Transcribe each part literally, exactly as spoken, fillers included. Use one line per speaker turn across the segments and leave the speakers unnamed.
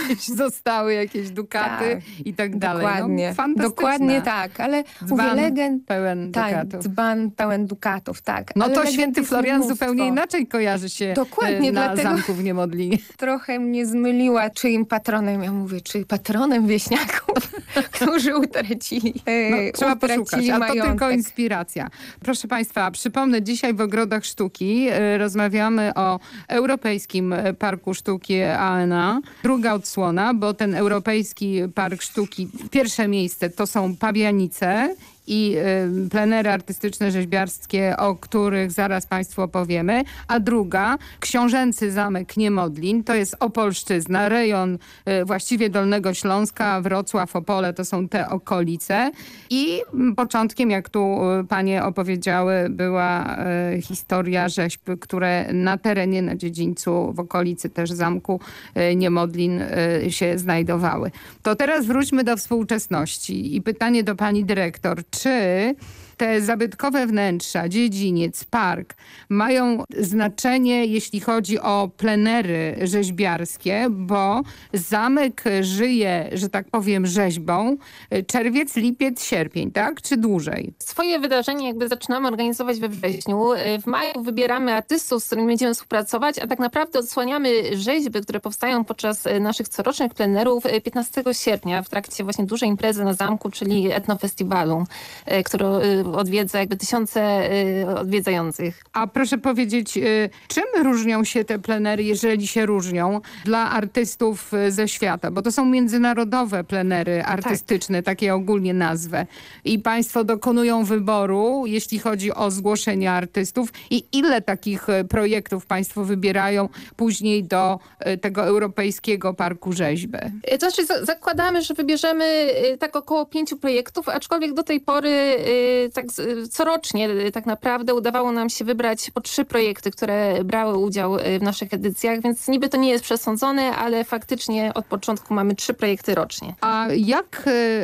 jakieś zostały, jakieś dukaty
tak,
i tak dalej.
Dokładnie,
no,
dokładnie tak, ale
dzban
mówię, legend...
pełen
tak,
dukatów.
dzban pełen dukatów, tak.
No
ale
to
legend
święty
jest
Florian
mnóstwo.
zupełnie inaczej kojarzy się
Dokładnie,
na
dlatego...
zamku w Niemodlinie.
Trochę mnie zmyliła, czyim patronem, ja mówię, czy patronem wieśniaków, którzy utracili
No,
e,
trzeba
utracili
poszukać, a to
majątek.
tylko inspiracja. Proszę Państwa, przypomnę, dzisiaj w Ogrodach Sztuki e, rozmawiamy o Europejskim Parku Sztuki A N A. Druga odsłona, bo ten Europejski Park Sztuki, pierwsze miejsce to są Pabianice i y, plenery artystyczne, rzeźbiarskie, o których zaraz Państwu opowiemy. A druga, Książęcy Zamek Niemodlin, to jest Opolszczyzna, rejon y, właściwie Dolnego Śląska, Wrocław, Opole, to są te okolice. I y, początkiem, jak tu y, panie opowiedziały, była y, historia rzeźb, które na terenie, na dziedzińcu, w okolicy też zamku y, Niemodlin y, się znajdowały. To teraz wróćmy do współczesności i pytanie do pani dyrektor. Czy te zabytkowe wnętrza, dziedziniec, park mają znaczenie, jeśli chodzi o plenery rzeźbiarskie, bo zamek żyje, że tak powiem, rzeźbą czerwiec, lipiec, sierpień, tak? Czy dłużej?
Swoje wydarzenie jakby zaczynamy organizować we wrześniu. W maju wybieramy artystów, z którymi będziemy współpracować, a tak naprawdę odsłaniamy rzeźby, które powstają podczas naszych corocznych plenerów piętnastego sierpnia w trakcie właśnie dużej imprezy na zamku, czyli etnofestiwalu, który odwiedza jakby tysiące odwiedzających.
A proszę powiedzieć, czym różnią się te plenery, jeżeli się różnią, dla artystów ze świata? Bo to są międzynarodowe plenery artystyczne, tak. Takie ogólnie nazwę. I państwo dokonują wyboru, jeśli chodzi o zgłoszenia artystów. I ile takich projektów państwo wybierają później do tego Europejskiego Parku Rzeźby?
To znaczy zakładamy, że wybierzemy tak około pięciu projektów, aczkolwiek do tej pory tak corocznie tak naprawdę udawało nam się wybrać po trzy projekty, które brały udział w naszych edycjach, więc niby to nie jest przesądzone, ale faktycznie od początku mamy trzy projekty rocznie.
A jak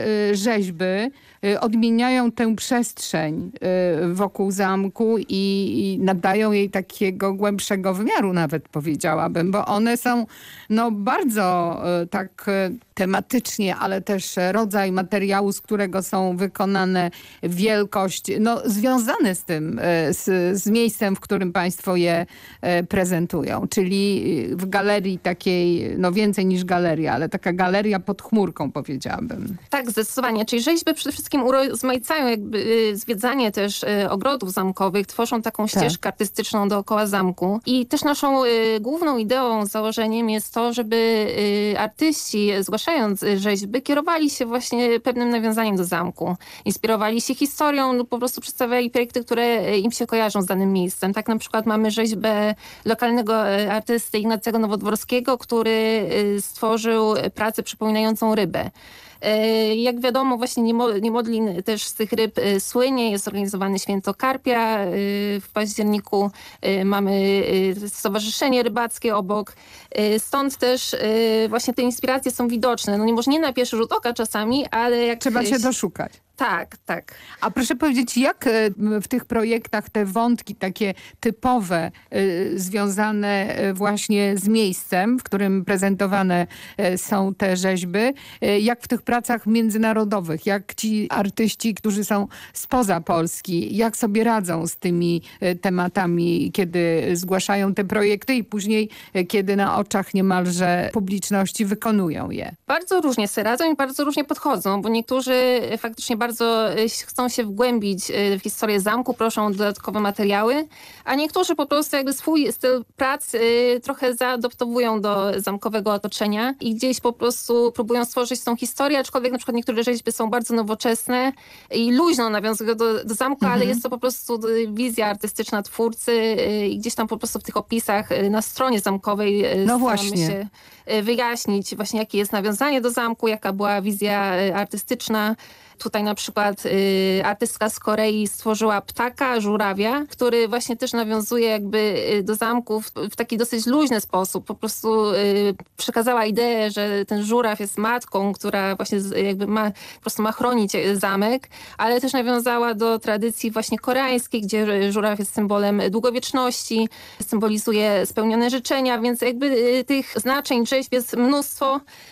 rzeźby odmieniają tę przestrzeń wokół zamku i nadają jej takiego głębszego wymiaru nawet, powiedziałabym, bo one są no bardzo tak tematycznie, ale też rodzaj materiału, z którego są wykonane, wielkość, no związane z tym, z, z miejscem, w którym państwo je prezentują, czyli w galerii takiej, no więcej niż galeria, ale taka galeria pod chmurką, powiedziałabym.
Tak, zdecydowanie, czyli rzeźby przede wszystkim urozmaicają jakby zwiedzanie też ogrodów zamkowych, tworzą taką ścieżkę tak. artystyczną dookoła zamku i też naszą główną ideą, założeniem jest to, żeby artyści zgłaszając rzeźby kierowali się właśnie pewnym nawiązaniem do zamku, inspirowali się historią lub po prostu przedstawiali projekty, które im się kojarzą z danym miejscem. Tak na przykład mamy rzeźbę lokalnego artysty Ignacego Nowodworskiego, który stworzył pracę przypominającą rybę. Jak wiadomo, właśnie Niemodlin też z tych ryb słynie. Jest organizowane święto karpia. W październiku mamy stowarzyszenie rybackie obok. Stąd też właśnie te inspiracje są widoczne. No nie może nie na pierwszy rzut oka czasami, ale jak...
Trzeba się doszukać.
Tak, tak.
A proszę powiedzieć, jak w tych projektach te wątki takie typowe, y, związane właśnie z miejscem, w którym prezentowane są te rzeźby, y, jak w tych pracach międzynarodowych, jak ci artyści, którzy są spoza Polski, jak sobie radzą z tymi tematami, kiedy zgłaszają te projekty i później, kiedy na oczach niemalże publiczności wykonują je?
Bardzo różnie sobie radzą i bardzo różnie podchodzą, bo niektórzy faktycznie bardzo chcą się wgłębić w historię zamku, proszą o dodatkowe materiały, a niektórzy po prostu jakby swój styl pracy trochę zaadoptowują do zamkowego otoczenia i gdzieś po prostu próbują stworzyć tą historię, aczkolwiek na przykład niektóre rzeźby są bardzo nowoczesne i luźno nawiązują do, do zamku, mhm. ale jest to po prostu wizja artystyczna twórcy i gdzieś tam po prostu w tych opisach na stronie zamkowej
no
staramy się wyjaśnić właśnie jakie jest nawiązanie do zamku, jaka była wizja artystyczna. Tutaj na przykład y, artystka z Korei stworzyła ptaka, żurawia, który właśnie też nawiązuje jakby do zamku w, w taki dosyć luźny sposób. Po prostu y, przekazała ideę, że ten żuraw jest matką, która właśnie z, jakby ma, po prostu ma chronić zamek, ale też nawiązała do tradycji właśnie koreańskiej, gdzie żuraw jest symbolem długowieczności, symbolizuje spełnione życzenia, więc jakby y, tych znaczeń, rzeźb jest mnóstwo.